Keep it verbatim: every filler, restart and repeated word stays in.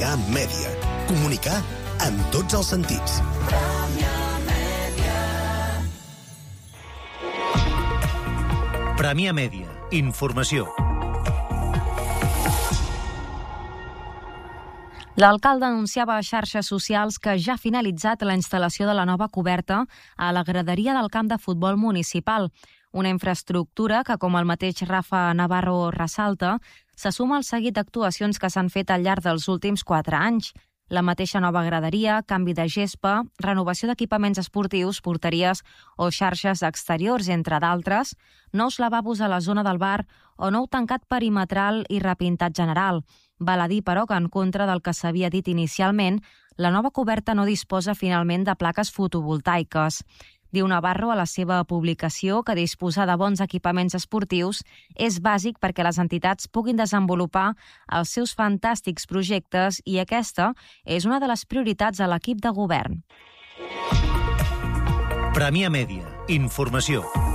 Premià Mèdia. Comunicar en tots els sentits. Premià Mèdia. Informació. L'alcalde anunciava a xarxes socials que ja ha finalitzat la instal·lació de la nova coberta a la graderia del camp de futbol municipal, una infraestructura que, com el mateix Rafa Navarro ressalta, se suma al seguit d'actuacions que s'han fet al llarg dels últims quatre anys. La mateixa nova graderia, canvi de gespa, renovació d'equipaments esportius, porteries o xarxes exteriors, entre d'altres, nous lavabos a la zona del bar o nou tancat perimetral i repintat general. Val a dir, però, que en contra del que s'havia dit inicialment, la nova coberta no disposa finalment de plaques fotovoltaiques. Diu Navarro a la seva publicació que disposar de bons equipaments esportius és bàsic perquè les entitats puguin desenvolupar els seus fantàstics projectes i aquesta és una de les prioritats a l'equip de govern. Premià Mèdia. Informació.